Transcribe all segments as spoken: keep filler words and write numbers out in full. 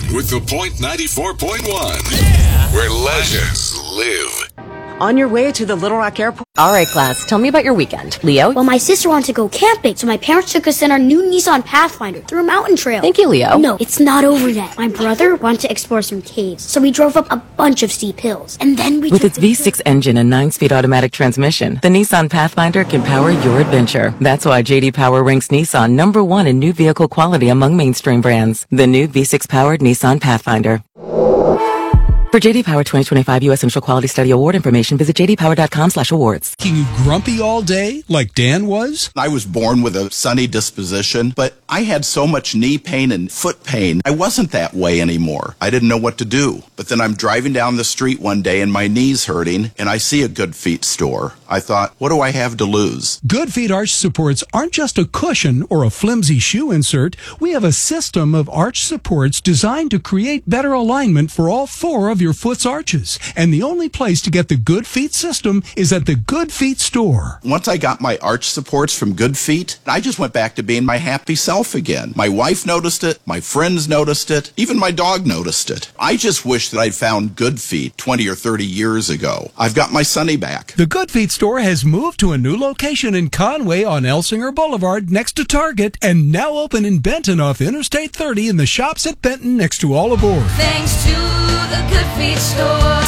with The Point ninety-four point one, yeah. Where legends live. On your way to the Little Rock Airport. All right, class, tell me about your weekend. Leo? Well, my sister wanted to go camping, so my parents took us in our new Nissan Pathfinder through a mountain trail. Thank you, Leo. No, it's not over yet. My brother wanted to explore some caves, so we drove up a bunch of steep hills. And then we With took its V six engine and nine-speed automatic transmission, the Nissan Pathfinder can power your adventure. That's why J D Power ranks Nissan number one in new vehicle quality among mainstream brands. The new V six-powered Nissan Pathfinder. For J D Power twenty twenty-five U S Initial Quality Study Award information, visit j d power dot com slash awards. Making you grumpy all day, like Dan was? I was born with a sunny disposition, but I had so much knee pain and foot pain. I wasn't that way anymore. I didn't know what to do. But then I'm driving down the street one day and my knee's hurting, and I see a Good Feet store. I thought, what do I have to lose? Good Feet arch supports aren't just a cushion or a flimsy shoe insert. We have a system of arch supports designed to create better alignment for all four of your foot's arches. And the only place to get the Good Feet system is at the Good Feet store. Once I got my arch supports from Good Feet, I just went back to being my happy self again. My wife noticed it, my friends noticed it, even my dog noticed it. I just wish that I'd found Good Feet twenty or thirty years ago. I've got my Sonny back. The Good Feet store has moved to a new location in Conway on Elsinger Boulevard next to Target, and now open in Benton off Interstate thirty in the shops at Benton next to All Aboard. Thanks to the Good Feet store.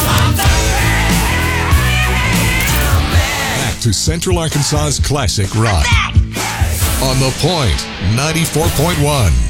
Back to Central Arkansas's classic rock. On The Point ninety-four point one.